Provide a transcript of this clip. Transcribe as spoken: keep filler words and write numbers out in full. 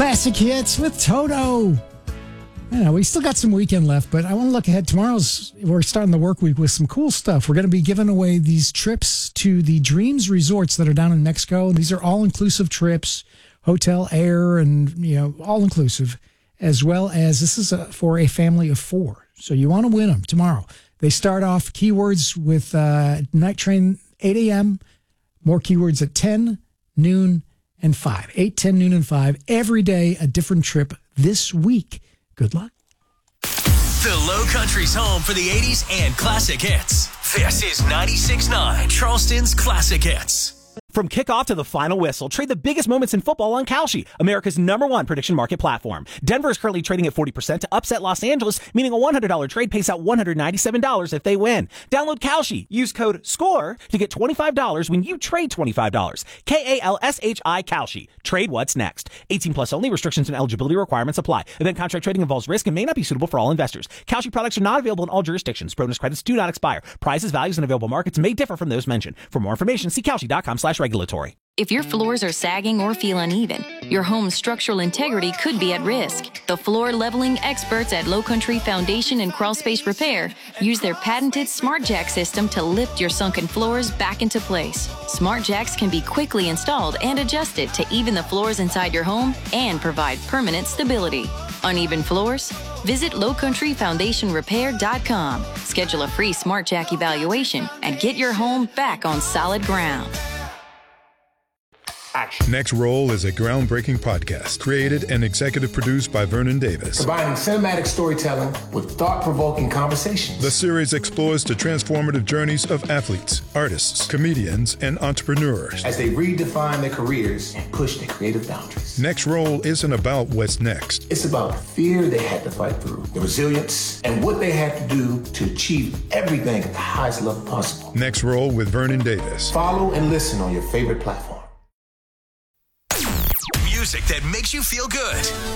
Classic Hits with Toto. I know, we still got some weekend left, but I want to look ahead. Tomorrow's, we're starting the work week with some cool stuff. We're going to be giving away these trips to the Dreams Resorts that are down in Mexico. These are all-inclusive trips, hotel, air, and, you know, all-inclusive, as well as this is a, for a family of four. So you want to win them tomorrow. They start off keywords with uh, night train eight a.m., more keywords at ten, noon, and five. eight, ten, noon, and five. Every day, a different trip this week. Good luck. The Low Country's home for the eighties and classic hits. This is ninety-six point nine Charleston's Classic Hits. From kickoff to the final whistle, trade the biggest moments in football on Kalshi, America's number one prediction market platform. Denver is currently trading at forty percent to upset Los Angeles, meaning a one hundred dollars trade pays out one hundred ninety-seven dollars if they win. Download Kalshi. Use code SCORE to get twenty-five dollars when you trade twenty-five dollars. K A L S H I Kalshi. Trade what's next. eighteen plus only. Restrictions and eligibility requirements apply. Event contract trading involves risk and may not be suitable for all investors. Kalshi products are not available in all jurisdictions. Bonus credits do not expire. Prices, values, and available markets may differ from those mentioned. For more information, see Kalshi.com slash regulatory. If your floors are sagging or feel uneven, your home's structural integrity could be at risk. The floor leveling experts at Low Country Foundation and Crawl Space Repair use their patented SmartJack system to lift your sunken floors back into place. SmartJacks can be quickly installed and adjusted to even the floors inside your home and provide permanent stability. Uneven floors? Visit low country foundation repair dot com. Schedule a free SmartJack evaluation and get your home back on solid ground. Action. Next Roll is a groundbreaking podcast created and executive produced by Vernon Davis. Combining cinematic storytelling with thought-provoking conversations. The series explores the transformative journeys of athletes, artists, comedians, and entrepreneurs as they redefine their careers and push their creative boundaries. Next Roll isn't about what's next. It's about the fear they had to fight through, the resilience, and what they had to do to achieve everything at the highest level possible. Next Roll with Vernon Davis. Follow and listen on your favorite platform. Music that makes you feel good.